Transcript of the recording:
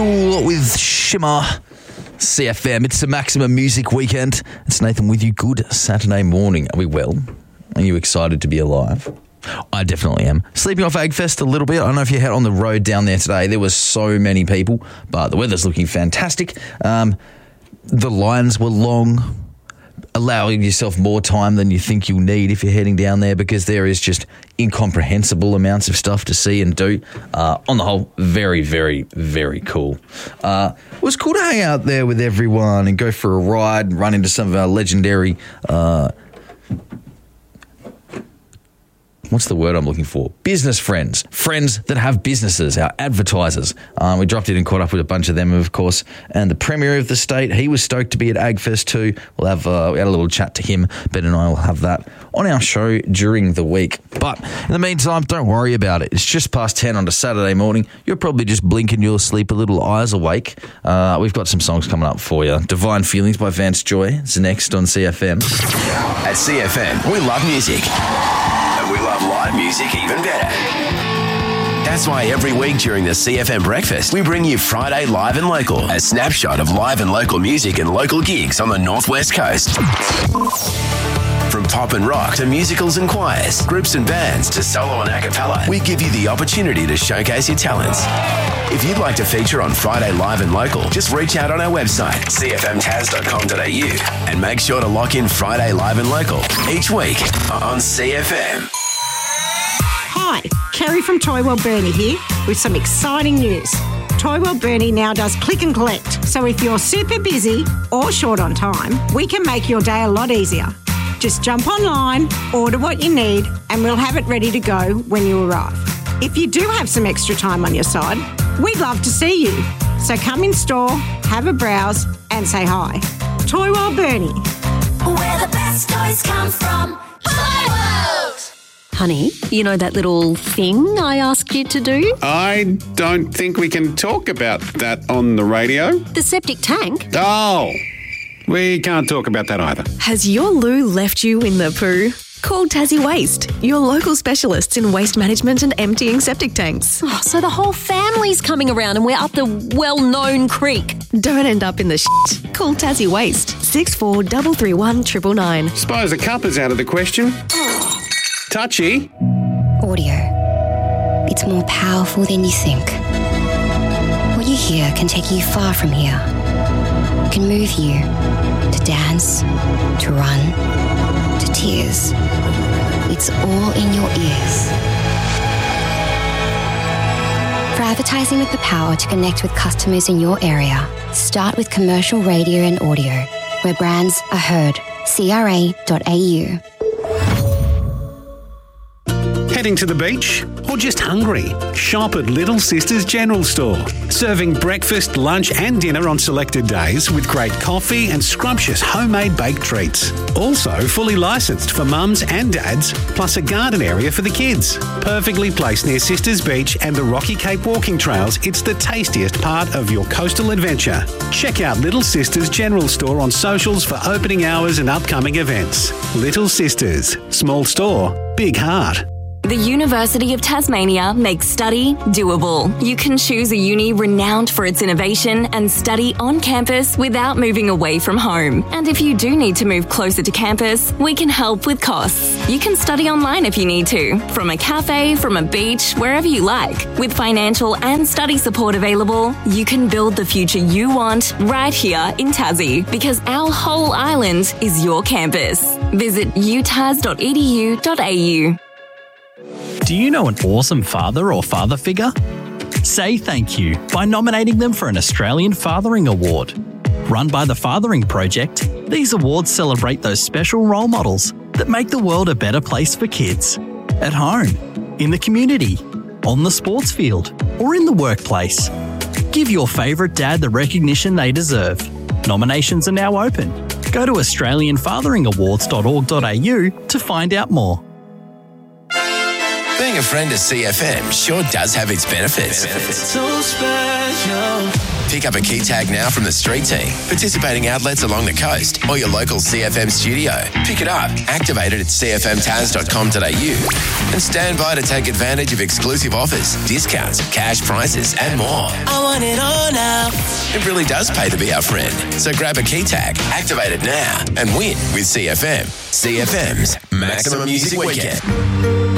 Tool with Shimmer. CFM, it's the Maximum Music Weekend. It's Nathan with you. Good Saturday morning. Are we well? Are you excited to be alive? I definitely am. Sleeping off AgFest a little bit. I don't know if you had on the road down there today. There were so many people, but the weather's looking fantastic. The lines were long, allowing yourself more time than you think you'll need if you're heading down there, because there is just incomprehensible amounts of stuff to see and do. On the whole, very, very, very cool. It was cool to hang out there with everyone and go for a ride and run into some of our legendary... what's the word I'm looking for? Business friends. Friends that have businesses, our advertisers. We dropped in and caught up with a bunch of them, of course. And the Premier of the state, he was stoked to be at AgFest too. We had a little chat to him. Ben and I will have that on our show during the week. But in the meantime, don't worry about it. It's just past 10 on a Saturday morning. You're probably just blinking your sleepy little eyes awake. We've got some songs coming up for you. Divine Feelings by Vance Joy is next on CFM. At CFM, we love music. We love live music even better. That's why every week during the CFM Breakfast, we bring you Friday Live and Local, a snapshot of live and local music and local gigs on the Northwest Coast. From pop and rock to musicals and choirs, groups and bands to solo and a cappella, we give you the opportunity to showcase your talents. If you'd like to feature on Friday Live and Local, just reach out on our website, cfmtaz.com.au, and make sure to lock in Friday Live and Local each week on CFM. Hi, Kerry from Toy World Burnie here with some exciting news. Toy World Burnie now does click and collect, so if you're super busy or short on time, we can make your day a lot easier. Just jump online, order what you need, and we'll have it ready to go when you arrive. If you do have some extra time on your side, we'd love to see you. So come in store, have a browse, and say hi. Toy World Burnie. Where the best toys come from. Toy World! Honey, you know that little thing I asked you to do? I don't think we can talk about that on the radio. The septic tank? Oh, we can't talk about that either. Has your loo left you in the poo? Call Tassie Waste, your local specialists in waste management and emptying septic tanks. Oh, so the whole family's coming around and we're up the well-known creek. Don't end up in the shit. Call Tassie Waste, 6433 999. Suppose a cup is out of the question. Touchy. Audio. It's more powerful than you think. What you hear can take you far from here. It can move you to dance, to run, to tears. It's all in your ears. For advertising with the power to connect with customers in your area, start with commercial radio and audio, where brands are heard. CRA.au. Heading to the beach or just hungry? Shop at Little Sisters General Store. Serving breakfast, lunch and dinner on selected days with great coffee and scrumptious homemade baked treats. Also fully licensed for mums and dads, plus a garden area for the kids. Perfectly placed near Sisters Beach and the Rocky Cape walking trails, it's the tastiest part of your coastal adventure. Check out Little Sisters General Store on socials for opening hours and upcoming events. Little Sisters. Small store, big heart. The University of Tasmania makes study doable. You can choose a uni renowned for its innovation and study on campus without moving away from home. And if you do need to move closer to campus, we can help with costs. You can study online if you need to, from a cafe, from a beach, wherever you like. With financial and study support available, you can build the future you want right here in Tassie, because our whole island is your campus. Visit utas.edu.au. Do you know an awesome father or father figure? Say thank you by nominating them for an Australian Fathering Award. Run by the Fathering Project, these awards celebrate those special role models that make the world a better place for kids. At home, in the community, on the sports field, or in the workplace. Give your favourite dad the recognition they deserve. Nominations are now open. Go to australianfatheringawards.org.au to find out more. Being a friend of CFM sure does have its benefits. So special. Pick up a key tag now from the street team, participating outlets along the coast, or your local CFM studio. Pick it up, activate it at cfmtaz.com.au, and stand by to take advantage of exclusive offers, discounts, cash prizes, and more. I want it all now. It really does pay to be our friend. So grab a key tag, activate it now, and win with CFM. CFM's Maximum Music Weekend.